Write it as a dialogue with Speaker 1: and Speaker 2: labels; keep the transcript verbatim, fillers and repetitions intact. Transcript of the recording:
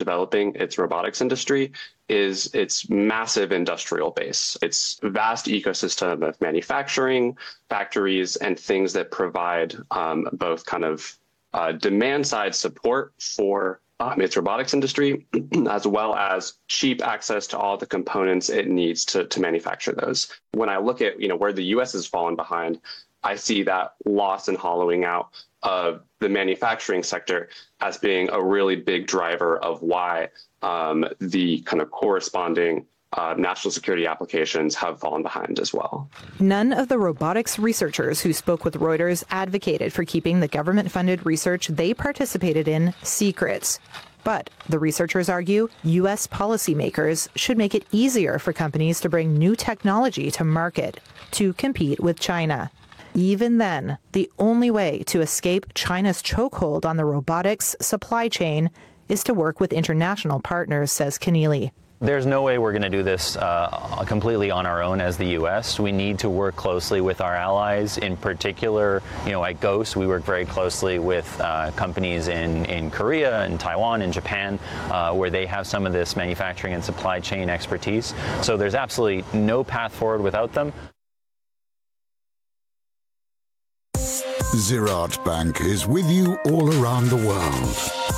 Speaker 1: developing its robotics industry is its massive industrial base, its vast ecosystem of manufacturing, factories, and things that provide um, both kind of uh, demand side support for um, its robotics industry, as well as cheap access to all the components it needs to, to manufacture those. When I look at, you know, where the U S has fallen behind, I see that loss and hollowing out of the manufacturing sector as being a really big driver of why um, the kind of corresponding uh, national security applications have fallen behind as well.
Speaker 2: None of the robotics researchers who spoke with Reuters advocated for keeping the government-funded research they participated in secret. But the researchers argue U S policymakers should make it easier for companies to bring new technology to market to compete with China. Even then, the only way to escape China's chokehold on the robotics supply chain is to work with international partners, says Keneally.
Speaker 3: There's no way we're going to do this uh, completely on our own as the U S. We need to work closely with our allies. In particular, you know, at Ghost, we work very closely with uh, companies in, in Korea and Taiwan and Japan, uh, where they have some of this manufacturing and supply chain expertise. So there's absolutely no path forward without them.
Speaker 4: Ziraat Bank is with you all around the world.